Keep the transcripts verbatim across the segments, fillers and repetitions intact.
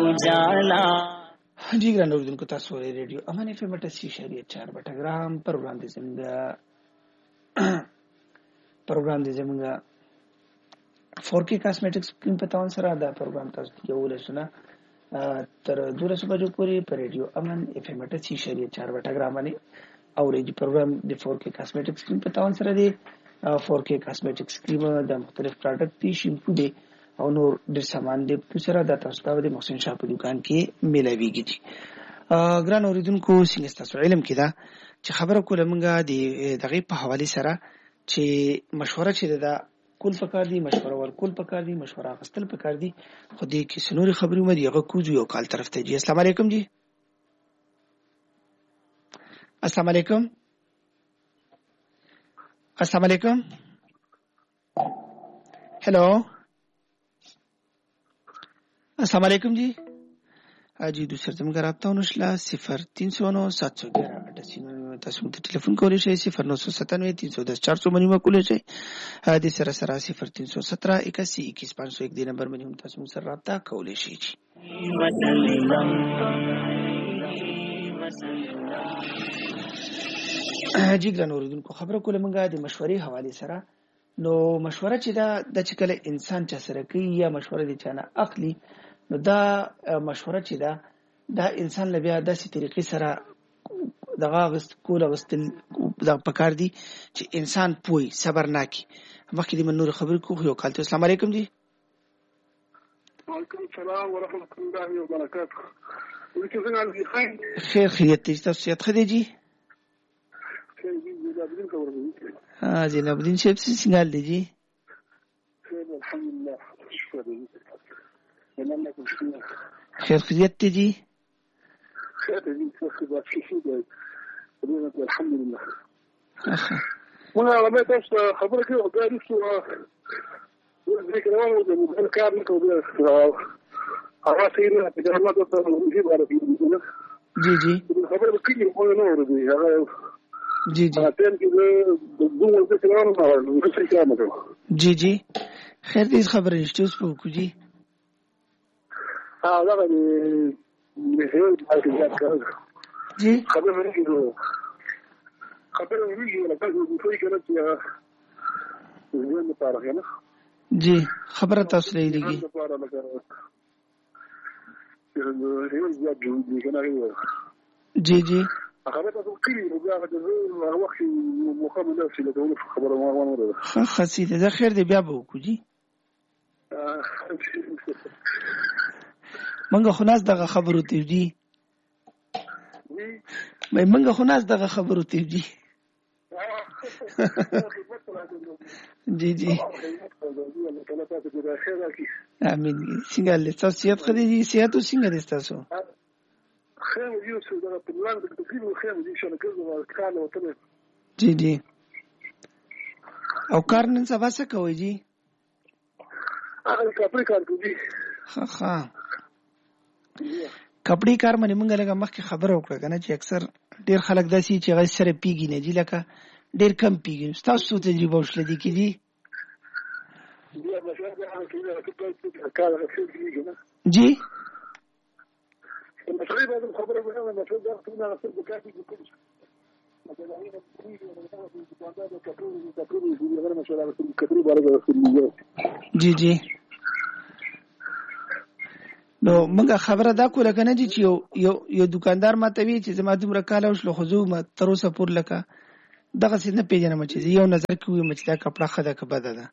उजाला। जी ګران اوریدونکو تاسو ریډیو امان اف ام اسی شریعت چار بټګرام پروګرام دې زموږه پروګرام دې زموږه فور کے کاسمیټکس سکرین په تاون سره دا پروګرام تاسو ته یو لسنه تر دولس بجو پورې په ریډیو امان اف ام اسی شریعت چار بټګرام باندې او ریډیو پروګرام د فور کے کاسمیټکس سکرین په تاون سره دی فور کے کاسمیټکس کریم د مختلف پروډکټ دي شیمپو دي او نور ډېر سامان دي په سره د تاسو ته د محسن شاه په دکان کې ملاويږي دي. ګران اوریدونکو څنګه تاسو علم کې دا چې خبره کوله مونږه د دغه په حواله سره چې مشوره چې دا کول پکار دي مشوره ور کول پکار دي مشوره غستل پکار دي خو دې کې سنوري خبرې مې یو کوزو یو کال طرف ته جی. السلام علیکم جی. السلام علیکم. السلام علیکم. हेलो अस्सलाम वालेकुम जी. जी दूसरा जमगा रابطه ونشلا صفر तीन सौ नौ सात सौ ग्यारह अठासी تاسو ته ټلیفون کولی شئ صفر नौ सौ सत्तानवे तीन सौ दस चार सौ باندې وکولای شئ. د سره سره صفر तीन सौ सत्रह इक्यासी इक्कीस पाँच सौ एक دی نمبر باندې هم تاسو سره رابطه کولی شئ. جی ګران اوریدونکو خبره کوله مونږه د مشورې حواله سره نو مشوره چې دا د چکله انسان چا سره کوي یا مشوره دي چانه اخلي نو دا مشوره چې دا دا انسان لبیا د سې طریقې سره دغه غست کوله واستل د پکار دي چې انسان پوي صبر ناکي. مخکې د منور خبر کو یو کال ته. السلام علیکم جی. وعلیکم السلام ورحمۃ اللہ وبرکاتہ. خیر خیریت دې تاسو صحت خدي جی. हाँ जी नबदीन शेख से सिंगाल दीजिए. खैर खैरियत दीजिए. وانا لما تاس خبرك وقال لسه ذيك رواه ده كان كده عراسينا تجربات نجيب على जी जी خبر كثير هو نور دي जी जी जी जी خیر دې خبره نشته اوس په کو جی. ها دا غي جی خبره ورګي خبره ورګي ولا تاسو د کوی کنه چې زه نه پاره کنه جی خبره تاسو لري دیږي جی جی خبره تاسو کړی نو بیا د وخت مقابل نفسي له ټول خبره ما ونه ده خاصی ده خیر دی بیا به وکړو جی. منګه خو ناس دغه خبرو ته جی مې منګه خو ناس دغه خبرو ته جی. جی جی امين. څنګه له تاسو صحت خدي جی صحت څنګه دي تاسو؟ خير يوسف ده بالله بالتقريب وخير دي شنو كذا كان وطلع جی جی او کار نن سبا څه کوي جی؟ هغه کپڑے کار کوي. ها ها کپڑے کار باندې مونږ لږه مخکې خبره وکړه کنه چې اکثر ډیر خلک داسي چې غي سره پیګی نه جی لکه ډیر کم پیګی. تاسو ته تجربه وشله دي کې دي؟ جی المشاريع هذه الخبر بهذا المشروع ده كنا نصير بكافي بكل جی جی نو موږ خبره دا کوله کنه چې یو یو یو دکاندار ماته وی چې زما دومره کال او شلو خزو ما تر اوسه پور لکه دغه څه نه پیژنم چې یو نظر کوي مچ دا کپڑا خده کبه ده.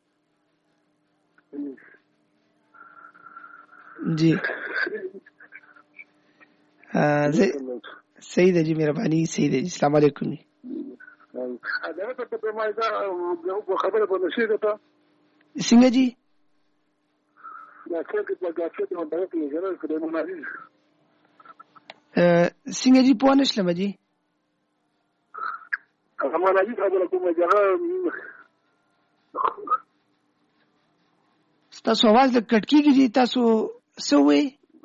جی हाँ सही है जी मेहरबानी सही है जी. السلام علیکم. څنګه جی؟ څنګه جی پوه نشلم جی. تاسو आवाज د کټ کیږي جی. تاسو څه وایي؟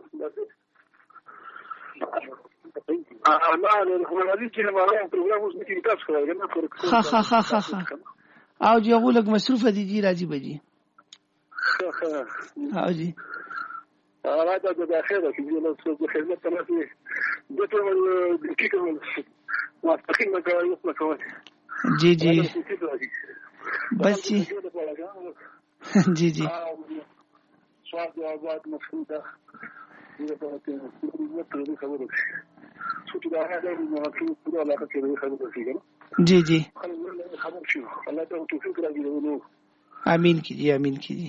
انا انا هذه كده ما راح بروجرام مش ممكن تاسك ولا ها ها ها ها ها او جو اقول لك مصروفه دي جي راجي بجي. ها جي هغه د داخله کې د خدمت تناسي د ټول د کیکو ما تخینه کوي یو څه کوي جی جی بس جی جی جی سوال جوابات مفهومه دغه په اړه د خبرو څه چې دا هغه د موضوع په اړه کې خبرې کوي جی جی خبر شو الله ته توفیق راکړي نو امين کیجیے امين کیجیے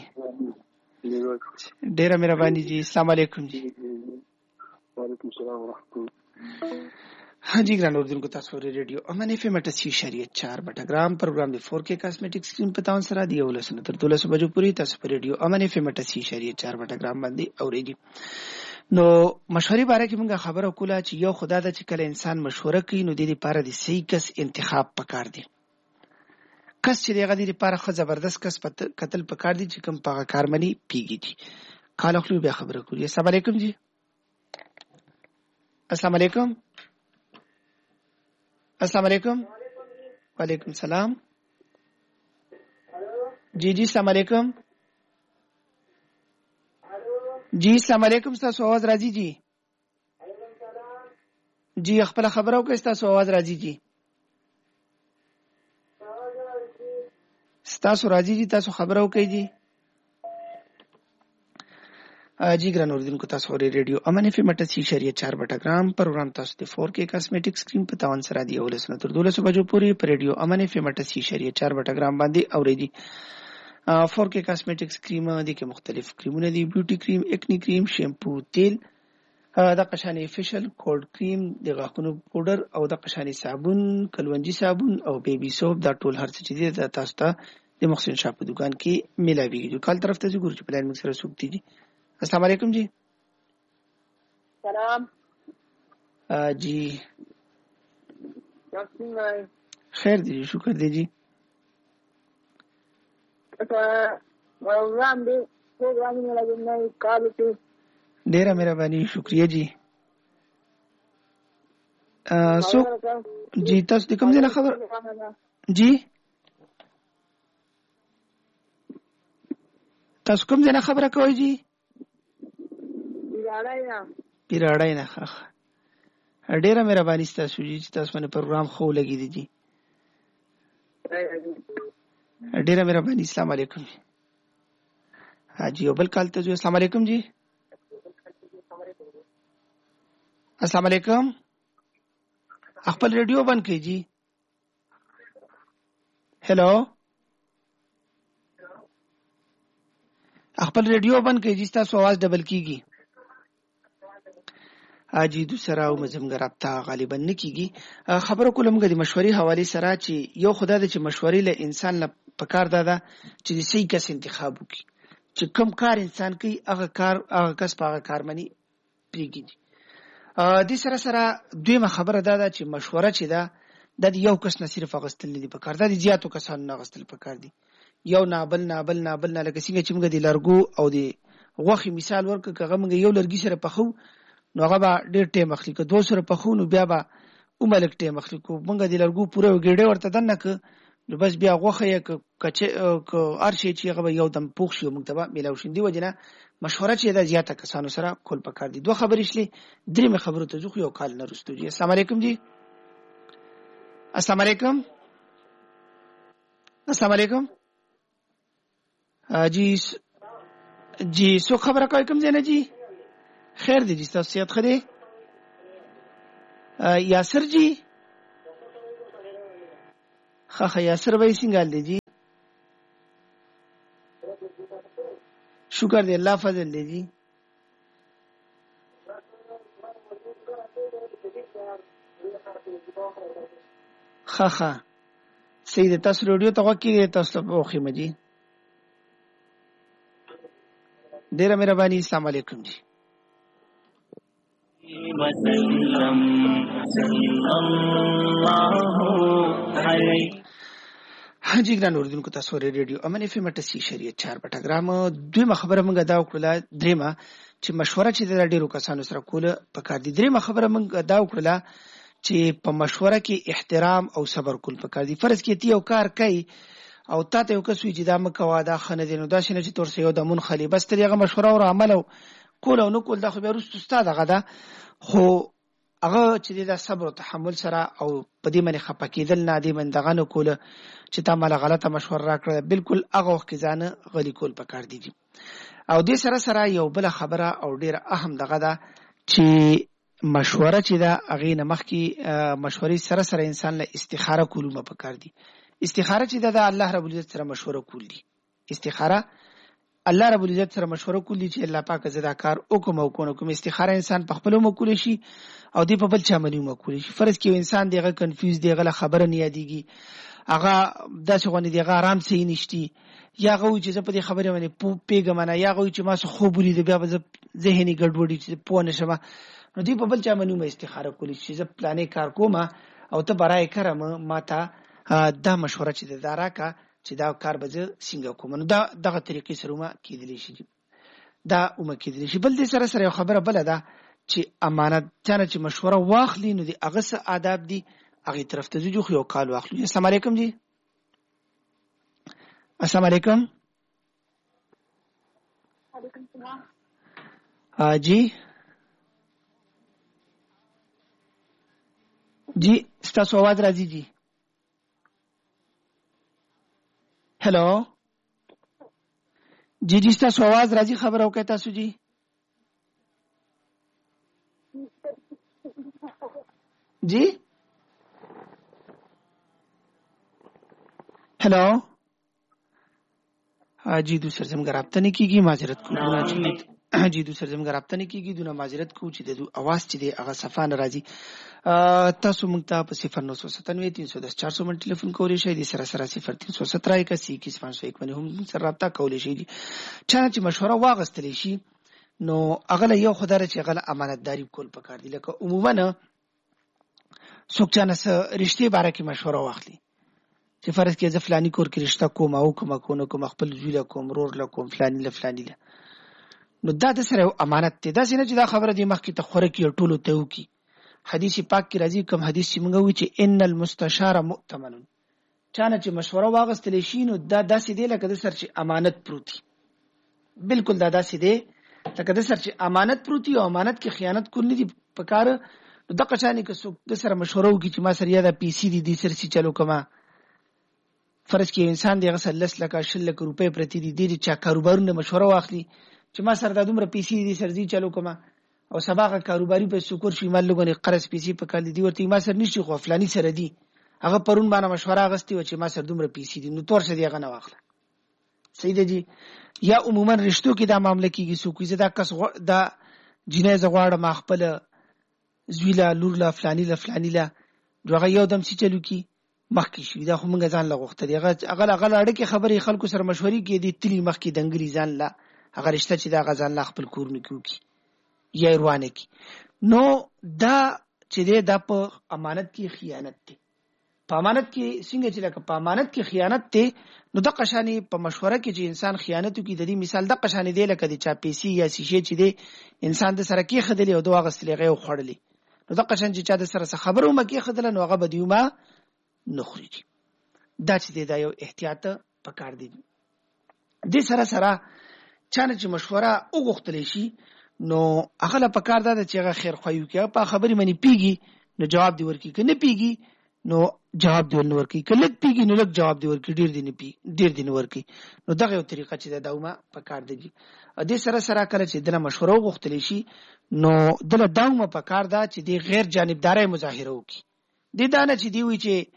ډیره مهرباني جی السلام علیکم جی وعلیکم السلام ورحمۃ اللہ हाँ जी ग्रांड उर्दू को तासुर रेडियो अमन एफ एम अट्ठासी शरीयत चार बटाग्राम प्रोग्राम में फोर के कॉस्मेटिक स्क्रीन पतावन सरा दिया उला सुनतर दुला सुबह पूरी तासुर रेडियो अमन एफ एम अट्ठासी शरीयत चार बटाग्राम बांधी और जी نو مشورې باره کې موږ خبره کوله چې یو خدای د چې کله انسان مشوره کوي نو د دې لپاره د صحیح کس انتخاب پکار دی کس چې دغه د لپاره خو زبردست کس قتل پکار دی چې کوم په کارمنی پیږي دي کال خپل بیا خبره کوي السلام علیکم جی السلام علیکم السلام علیکم وعلیکم السلام جی جی السلام علیکم جی السلام علیکم تاسو आवाज راځي جی جی خپل خبرو کې تاسو आवाज راځي جی تاسو راځي جی تاسو خبرو کې جی جی ګران اوردن کو تاسو ری ریډیو امن اف مټسی شریعت چار بټاګرام پروګرام تاسو د فور کے کاسمیټک سکرین په تاون سره دی ولسنه تر دولس بجو پوری پر ریډیو امن اف مټسی شریعت چار بټاګرام باندې اورېږي فور کے کاسمیټکس کریم دي کې مختلف کریمونه دي بیوټي کریم اکنی کریم شیمپو تیل د قشانی فیشل کولډ کریم د غاښونو پاوډر او د قشانی صابون کلونجی صابون او بیبي سوپ دا ټول هر څه چې دي تاسو ته د محسن شاپ په دکان کې ملاويږي کال طرف ته ګورچ پلان مکس سره سوکتي دي السلام علیکم جی سلام جی څنګه خیر دی شکر دی جی प्रोग्राम भी प्रोग्राम में लगे नहीं काल पे ډیره مهرباني شکریہ جی سو جی تاسو د کوم ځای خبر جی تاسو کوم ځای خبره کوئ جی پیراړای نه پیراړای نه ښه ډیره مهرباني تاسو جی چې تاسو باندې پروګرام خو لګی دی جی ډیره مهرباني السلام علیکم حاجی وبل کال ته السلام علیکم جی السلام علیکم خپل ریډیو بند کړئ جی هلو خپل ریډیو بند کړئ جی تاسو आवाज ډبل کیږي اجي دوسرا او مزمګر رابطه غالبا نکېږي خبرو کولم غوډي مشورې حواله سره چې یو خدای د چې مشورې له انسان له پکار دادا چې صحیح کس انتخاب وکړي چې کوم کار انسان کوي هغه کار هغه کس په هغه کار باندې پیږي د سره سره دویمه خبره دادا چې مشوره چې دا د یو کس نه صرف غستل نه دي پکار دا د زیاتو کسانو نه غستل پکار دي یو نابل نابل نابل نه لکه څنګه چې موږ د لارګو او د غوخي مثال ورکړو هغه موږ یو لرګي سره پخو نو هغه به ډېر ټیم اخلي که دوه سره پخو نو بیا به اوملک ټیم اخلي کو موږ د لارګو پوره ګډه ورته دنه ک نو بس بیا غوخه یک کچه ک ارشي چې هغه یو دم پوښ شو موږ ته ملاو شندې وجنه مشوره چې دا زیاته کسانو سره کول پکار دي دوه خبرې شلې درې مې خبرو ته ځو یو کال نه رستو جی السلام علیکم جی السلام علیکم السلام علیکم جی جی سو خبره کوي کوم ځای نه جی خیر دی جی تاسو صحت خدي یاسر جی خا خا یاسر وای څنګه دی جی شکر دی الله فضل دی جی خا خا سید تاسو ریډیو ته وکی تاسو په خو مجي ډیره مهرباني السلام علیکم جی وسلم صلی الله علیه हाँ जी ګران اوردونکو تاسو ریډیو امن اف ام اٹھاسی شریعت چار بټاګرام دویمه خبره موږ دا وکړه دریمه چې مشوره چې د ډیرو کسانو سره کوله پکار دي دریمه خبره موږ دا وکړه چې په مشوره کې احترام او صبر کول پکار دي فرض کې تی یو کار کوي او تاسو یو کس وی چې دا مکوا دا خنه دي نو دا شنه چې تور سه یو د مون خلی بس ترغه مشوره او عمل او کول او نو کول دا خو بیا وروسته ستا دغه ده خو هغه چې د صبر او تحمل سره او په دې باندې خفه کېدل نه دې باندې دغه نه کوله چې تا مالا غلطه مشوره راکړه بالکل هغه وخت کې ځان غلی کول پکار دي او دې سره سره یو بل خبره او ډیره اهم دغه ده چې مشوره چې دا هغه نه مخکې مشورې سره سره انسان له استخاره کولو پکار دي استخاره چې دا د الله رب العزت سره مشوره کول دي استخاره الله رب العزت سره مشوره کولی چې الله پاک زدا کار حکم او کو کوم استخاره انسان په خپل مکول شي او دی په بل چا باندې مکول شي فرض کې انسان دیغه کنفیوز دیغه خبره نه یادېږي هغه داسې غونې دیغه آرام سي نشتی یا غو چې په دې خبره باندې پیګم نه یا غو چې ما څه خو بری دی بیا ذهني ګډوډي چې پوه نشم نو دی په بل چا باندې استخاره کولی چې زه پلانې کار کوم او ته برای کرم ما ته دا مشوره چې دارا کا چې دا کار به څنګه کوم نو دا دغه طریقې سره ما کېدلی شي دا اومه کېدلی شي بل دې سره سره خبره بل ده چې امانت چانه چې مشوره واخلي نو دي هغه څه آداب دي هغه طرف ته ځو خو یو کال واخلو السلام علیکم جی السلام علیکم وعلیکم السلام ها جی جی ستاسو आवाज راځي جی हेलो जी जी ستاسو आवाज راځي خبر او کوي تاسو جی जी हेलो हाँ जी दूसरे से रब्ता नहीं की माजरत को जी जी दूसरे से रब्ता नहीं की दूना माजरत को ची दे दू आवाज ची दे अगर सफा नाराजी تاسو مونږ ته په صفر نو سو ستانوي तीन सौ दस चार सौ منټ ټلیفون کولای شئ د سره سره صفر तीन सौ सत्रह इक्यासी इक्कीस पाँच सौ एक باندې هم سره رابطه کولای شئ چا چې مشوره واغستلی شي نو اغله یو خدای چې اغله امانتداري کول پکار دي لکه عموما څوک چې نه رښتې باره کې مشوره واخلي چې فرض کې ځ فلاني کور کې رښتا کوم او کوم کوم کوم خپل ځوله کوم رور له کوم فلاني له فلاني له نو دا د سره امانت ته دا څنګه چې دا خبره دی مخکې ته خوره کې ټولو ته وکي حدیث پاک کی راځي کوم حدیث چې موږ وی چې ان المستشار مؤتمن چانه چې مشوره واغستل شي نو دا داسې دی لکه د سر چې امانت پروتي بالکل دا داسې دی لکه د سر چې امانت پروتي او امانت کې خیانت کول نه دي پکاره نو د قشانی کې څوک د سره مشوره وکي چې ما سره یا د پی سي دي د سر سي چلو کما فرض کې انسان دی غسل لس لکه شل لکه روپے پرتی دي د چا کاروبارونه مشوره واخلي چې ما سره د دومره پی سي دي سر دي چلو کما او سباغه کاروباري په شکر شي مال لګونی قرض پیسې په کال دي ورته ما سره نشي خو فلاني سره دي هغه پرون باندې مشوره غستې و چې ما سره دومره پیسې دي نو تور څه دی هغه نه واخله صحیح دی جی یا عموما رشتو کې دا معاملې کیږي سو کوزه دا کس دا جنې زغواړه ما خپل زویلا لور لا فلاني لا فلاني لا دوغه یو دم سي چلو کی مخکې شي دا خو مونږ ځان لغوخته دی هغه هغه اړه کې خبرې خلکو سره مشورې کې دي تلی مخکې دنګري ځان لا هغه رشتہ چې دا غزان لا خپل کورن کیږي یا روانه کی نو دا چې دا په امانت کې خیانت دی په امانت کې څنګه چې لکه په امانت کې خیانت دی نو د قشانی په مشوره کې چې انسان خیانت کوي د دې مثال د قشانی دی لکه د چا پیسې یا شیشه چې دی انسان د سره کې خدلی او دوه غسلې غو خړلې نو د قشن چې چا د سره خبرو مکه خدل نو هغه بدیوما نخريږي دا چې دا یو احتیاط پکار دی د سره سره چانه چې مشوره وغوښتل شي نو هغه په کار ده چې هغه خیر خوایو کې په خبرې منی پیږي نو جواب دی ورکی کنه پیږي نو جواب دی ورکی کله پیږي نو لږ جواب دی ورکی ډیر دی نه پی ډیر دی نه ورکی نو دغه یو طریقه چې دا داومه په کار دی د سره سره کله چې دله مشوره وغوښتل شي نو دله داومه په کار ده چې دی غیر جانبداري مظاهره وکي د دانه چې دی وی چې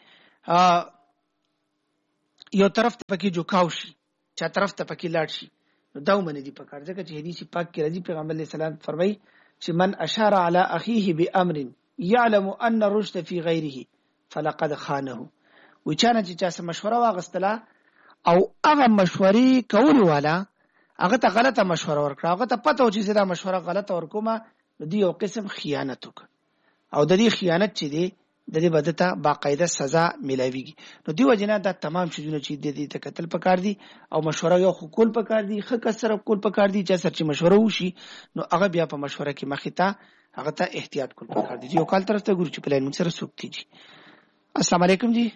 یو طرف ته پکې جوکاو شي چا طرف ته پکې لاړ شي دا ومنه دي پکار ځکه چې حدیث پاک کې راځي پیغمبر علیه السلام فرمایي چې من اشار علی اخیه بامر يعلم ان الرشد في غیره فلقد خانه و چانه چې چا سم مشوره واغستله او هغه مشورې کول والا هغه ته غلطه مشوره ورکړه هغه ته پته و چې دا مشوره غلطه ورکومه نو دی یو قسم خیانت وکړ او د دې خیانت چې دی د دې بدته باقاعده سزا ملاويږي نو دی وجنه دا تمام شونه چې د دې تکتل پکار دي او مشوره یو خپل پکار دي خکه سره کول پکار دي چې سر چې مشوره وشي نو هغه بیا په مشوره کې مخې ته هغه ته احتیاط کول پکار دي یو کال طرف ته ګورو چې پلان سره سوکتي جی السلام علیکم جی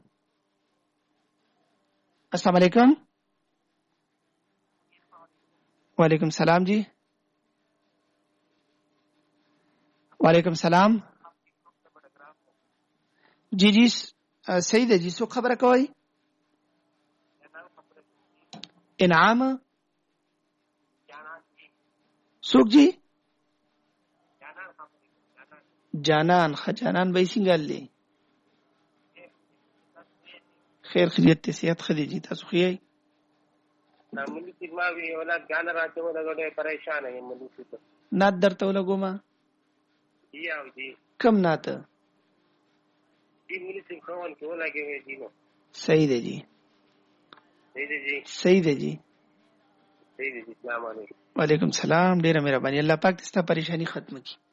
السلام علیکم وعلیکم السلام جی وعلیکم سلام. جی جی صحیح ده جی. څوک خبره کوي؟ انعام څوک جی؟ جانان. خجانان به څنګه لې خیر خیریت ته صحت خدي جی. تاسو خو یې مولوی صاحب ما وی اولاد غان راته ولګړې پریشان یم مولوی صاحب. نات درته ولګوما؟ جی او جی. کم نات؟ جی مولوی صاحب خوان کې ولګې وې جی نو. صحیح ده جی. صحیح ده جی. صحیح ده جی. صحیح ده جی. السلام علیکم. وعلیکم سلام. ډیره مهرباني. الله پاک دې ستاسو پریشانی ختم کړي.